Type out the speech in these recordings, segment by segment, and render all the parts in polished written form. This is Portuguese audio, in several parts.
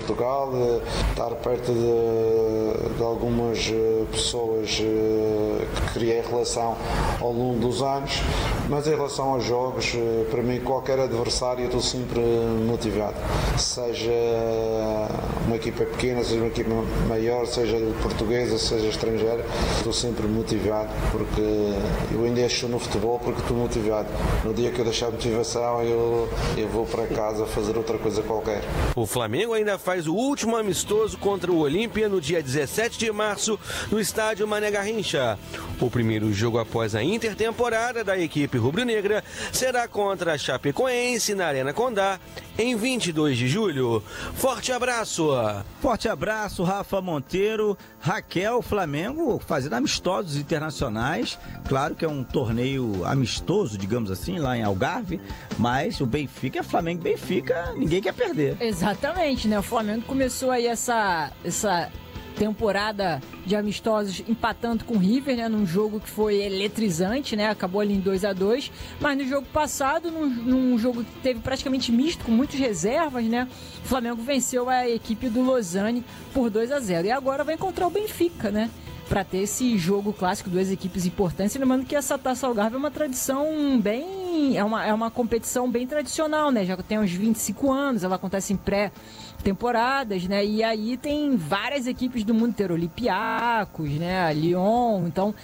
Portugal, estar perto de algumas pessoas que criei relação ao longo dos anos, mas em relação aos jogos, para mim qualquer adversário eu estou sempre motivado, seja uma equipa pequena, seja uma equipa maior, seja portuguesa, seja estrangeira, estou sempre motivado, porque eu ainda estou no futebol porque estou motivado. No dia que eu deixar a motivação, eu vou para casa fazer outra coisa qualquer. O Flamengo ainda faz o último amistoso contra o Olímpia no dia 17 de março no estádio Mané Garrincha. O primeiro jogo após a intertemporada da equipe rubro-negra será contra a Chapecoense na Arena Condá em 22 de julho. Forte abraço! Forte abraço, Rafa Monteiro. Raquel, Flamengo fazendo amistosos internacionais. Claro que é um torneio amistoso, digamos assim, lá em Algarve, mas o Benfica é Flamengo e Benfica, ninguém quer perder. Exatamente, né? O Flamengo começou aí essa temporada de amistosos empatando com o River, né, num jogo que foi eletrizante, né, acabou ali em 2-2, mas no jogo passado, num jogo que teve praticamente misto, com muitas reservas, né, o Flamengo venceu a equipe do Lausanne por 2-0, e agora vai encontrar o Benfica, né, para ter esse jogo clássico, duas equipes importantes. E lembrando que essa Taça Algarve é uma tradição bem... É uma competição bem tradicional, né? Já tem uns 25 anos, ela acontece em pré-temporadas, né? E aí tem várias equipes do mundo inteiro, Olympiacos, né? Lyon, então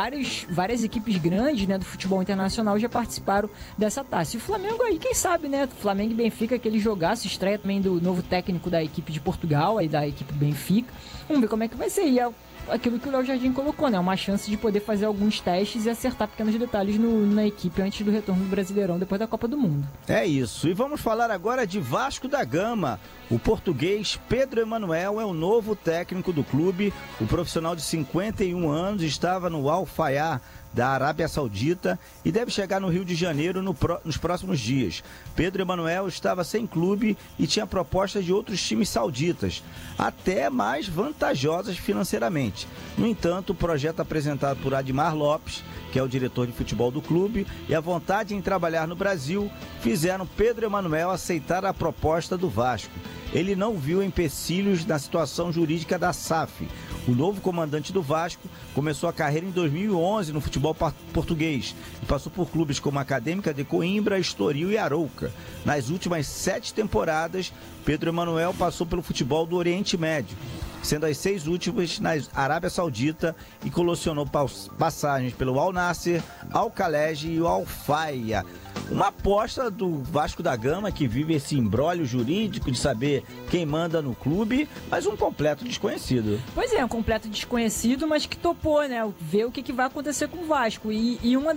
várias equipes grandes, né, do futebol internacional já participaram dessa taça. E o Flamengo aí, quem sabe, né? Flamengo e Benfica, aquele jogaço, estreia também do novo técnico da equipe de Portugal, aí da equipe Benfica. Vamos ver como é que vai ser. E aquilo que o Léo Jardim colocou, né? Uma chance de poder fazer alguns testes e acertar pequenos detalhes na equipe antes do retorno do Brasileirão, depois da Copa do Mundo. É isso. E vamos falar agora de Vasco da Gama. O português Pedro Emanuel é o novo técnico do clube. O profissional de 51 anos estava no Al Fayha da Arábia Saudita e deve chegar no Rio de Janeiro nos próximos dias. Pedro Emanuel estava sem clube e tinha propostas de outros times sauditas, até mais vantajosas financeiramente. No entanto, o projeto apresentado por Admar Lopes, que é o diretor de futebol do clube, e a vontade em trabalhar no Brasil fizeram Pedro Emanuel aceitar a proposta do Vasco. Ele não viu empecilhos na situação jurídica da SAF. O novo comandante do Vasco começou a carreira em 2011 no futebol português e passou por clubes como a Acadêmica de Coimbra, Estoril e Arouca. Nas últimas 7 temporadas, Pedro Emanuel passou pelo futebol do Oriente Médio, sendo as 6 últimas na Arábia Saudita, e colecionou passagens pelo Al Nassr, Al Khalej e o Al Fayha. Uma aposta do Vasco da Gama, que vive esse imbróglio jurídico de saber quem manda no clube, mas um completo desconhecido. Pois é, um completo desconhecido, mas que topou, né, ver o que vai acontecer com o Vasco. E uma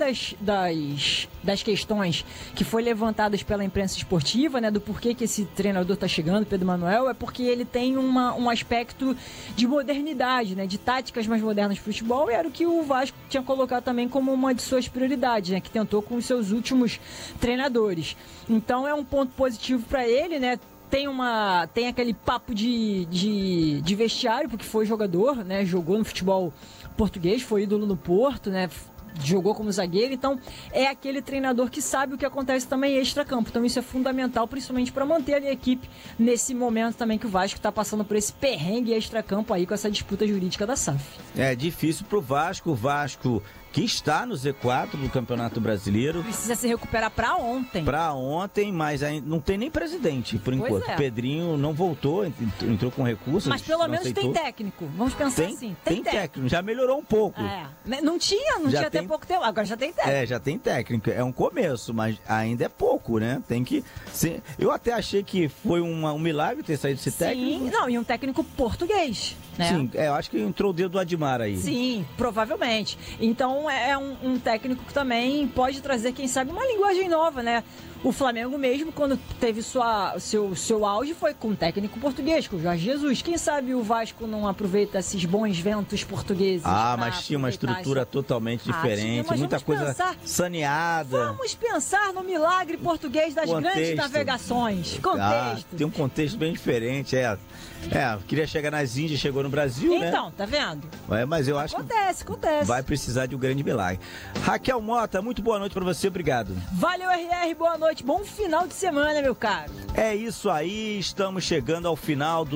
das questões que foi levantadas pela imprensa esportiva, né, do porquê que esse treinador está chegando, Pedro Emanuel, é porque ele tem um aspecto de modernidade, né, de táticas mais modernas de futebol, e era o que o Vasco tinha colocado também como uma de suas prioridades, né, que tentou com os seus últimos treinadores. Então é um ponto positivo para ele, né? Tem aquele papo de vestiário, porque foi jogador, né? Jogou no futebol português, foi ídolo no Porto, né? Jogou como zagueiro, então é aquele treinador que sabe o que acontece também extra-campo. Então isso é fundamental, principalmente para manter a equipe nesse momento também que o Vasco está passando por esse perrengue extra-campo aí com essa disputa jurídica da SAF. É difícil pro Vasco, que está no Z4 do Campeonato Brasileiro. Precisa se recuperar para ontem. Mas ainda não tem nem presidente, por enquanto. É. Pedrinho não voltou, entrou com recurso. Mas pelo menos aceitou. tem técnico. Vamos pensar assim. Tem técnico, já melhorou um pouco. Não tinha até pouco tempo, agora já tem técnico. Já tem técnico. É um começo, mas ainda é pouco, né? Tem que ser... Eu até achei que foi um milagre ter saído esse técnico. Sim, não, e um técnico português, né? Sim, eu acho que entrou o dedo do Admar aí. Sim, provavelmente. Então é um técnico que também pode trazer, quem sabe, uma linguagem nova, né? O Flamengo mesmo, quando teve seu auge, foi com um técnico português, com o Jorge Jesus. Quem sabe o Vasco não aproveita esses bons ventos portugueses? Mas tinha uma estrutura totalmente diferente, muita coisa saneada. Vamos pensar no milagre português das grandes navegações. Contexto. Tem um contexto bem diferente, queria chegar nas Índias, chegou no Brasil, né? Então, tá vendo? Mas eu acho que vai precisar de um grande milagre. Raquel Mota, muito boa noite pra você, obrigado. Valeu, RR, boa noite, bom final de semana, meu caro. É isso aí, estamos chegando ao final do